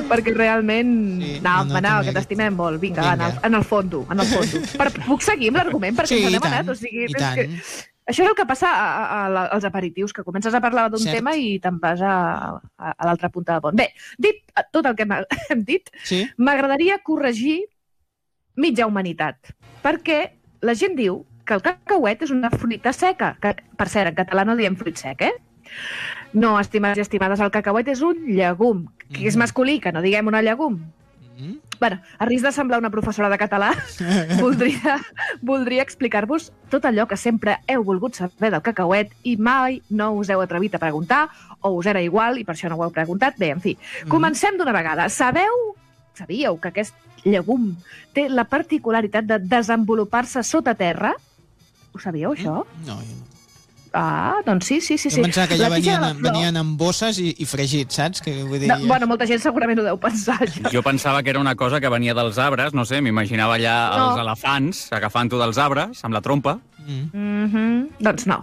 perquè realment... Manel, que t'estimem molt. Vinga, en el fondo. Puc seguir amb l'argument? Perquè ens n'hem anat. O sigui, i tant. Això és el que passa als aperitius, que comences a parlar d'un tema i te'n vas a l'altra punta del pont. Bé, dit tot el que hem dit, m'agradaria corregir mitja humanitat, perquè la gent diu que el cacauet és una fruita seca, que, per cert, en català no diem fruit sec, No, estimats i estimades, el cacauet és un llegum, que és masculí, que no diguem una llegum. Bueno, a risc de semblar una professora de català, voldria explicar-vos tot allò que sempre heu volgut saber del cacauet i mai no us heu atrevit a preguntar, o us era igual i per això no ho heu preguntat. Bé, en fi, comencem d'una vegada. Sabíeu que aquest llegum té la particularitat de desenvolupar-se sota terra? Ho sabíeu, això? No, Doncs sí. Jo pensava que ja venien amb bosses i fregits, saps? Bueno, molta gent segurament ho deu pensar. Jo pensava que era una cosa que venia dels arbres, no sé, m'imaginava allà els elefants agafant-ho dels arbres, amb la trompa. Doncs no.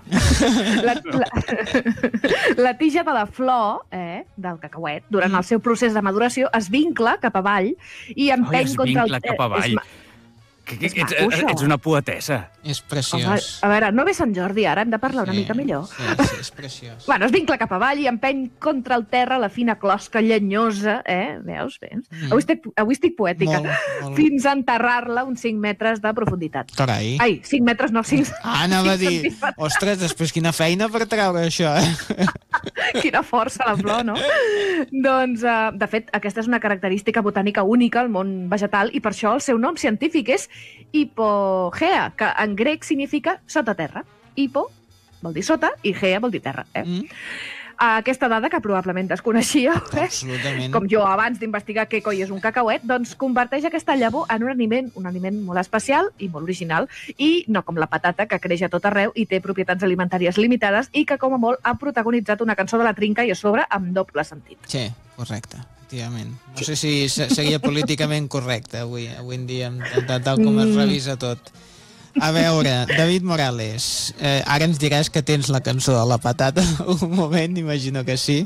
La tija de la flor del cacauet, durant el seu procés de maduració, es vincla cap avall i empeny contra el... Es vincla cap avall. Ets una poetessa. És preciós. A veure, no ve Sant Jordi ara, hem de parlar una mica millor. Sí, és preciós. Bueno, es vincla cap avall i empeny contra el terra la fina closca llenyosa, veus? Avui estic poètica. Fins a enterrar-la uns 5 metres de profunditat. Carai. Ai, 5 metres, no 5... Anava a dir, ostres, després quina feina per treure això, Quina força la flor, no? Doncs, de fet, aquesta és una característica botànica única al món vegetal i per això el seu nom científic és hipogea, que en grec significa sota terra. Hipo vol dir sota i gea vol dir terra. Aquesta dada, que probablement desconeixíeu, com jo abans d'investigar què coi és un cacauet, doncs converteix aquesta llavor en un aliment molt especial i molt original, i no com la patata, que creix a tot arreu i té propietats alimentàries limitades i que, com a molt, ha protagonitzat una cançó de la Trinca i a sobre amb doble sentit. Sí, correcte. No sé si seria políticament correcte avui en dia, tal com es revisa tot. A veure, David Morales, ara ens diràs que tens la cançó de la patata un moment, imagino que sí.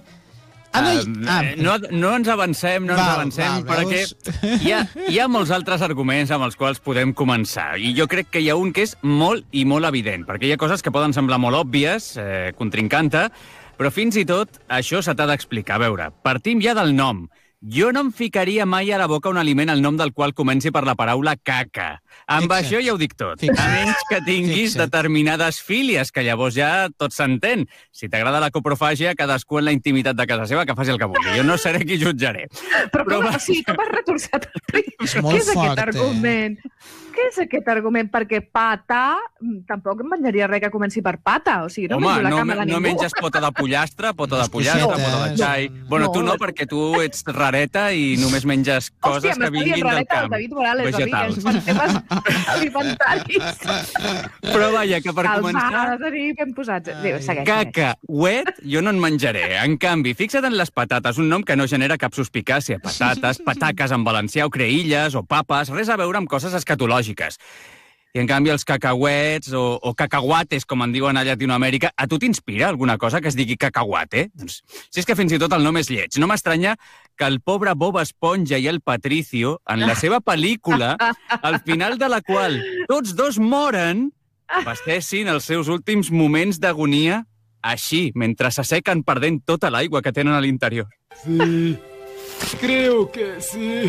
No ens avancem, perquè hi ha molts altres arguments amb els quals podem començar, i jo crec que hi ha un que és molt i molt evident, perquè hi ha coses que poden semblar molt òbvies, contrincanta, però fins i tot això se t'ha d'explicar. A veure, partim ja del nom. Jo no em ficaria mai a la boca un aliment el nom del qual comenci per la paraula caca. Amb això ja ho dic tot. A menys que tinguis determinades fílies, que llavors ja tot s'entén. Si t'agrada la coprofàgia, cadascú en la intimitat de casa seva que faci el que vulgui. Jo no seré qui jutjaré. Però sí, com has retorçat el riu? Què és aquest argument? Què és aquest argument? Perquè pata... Tampoc em menjaria res que comenci per pata. O sigui, no menjo la cama de ningú. No menges pota de pollastre, pota de xai... Bueno, tu no, perquè tu ets rareta i només menges coses que vinguin del camp. David Morales, vegetals. Alimentaris. Però vaja, que per començar... Els has de dir ben posats. Cacauet jo no en menjaré. En canvi, fixa't en les patates, un nom que no genera cap suspicàcia. Patates, pataques en valencià, o creïlles, o papes, res a veure amb coses escatològiques. I en canvi els cacauets o cacahuates, com en diuen a Llatinoamèrica, a tu t'inspira alguna cosa que es digui cacahuate? Doncs, si és que fins i tot el nom és lleig. No m'estranya que el pobre Bob Esponja i el Patricio, en la seva pel·lícula, al final de la qual tots dos moren, passessin els seus últims moments d'agonia així, mentre s'assequen perdent tota l'aigua que tenen a l'interior. Sí, creo que sí.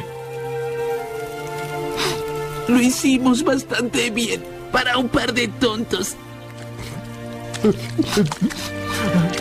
Lo hicimos bastante bien para un par de tontos.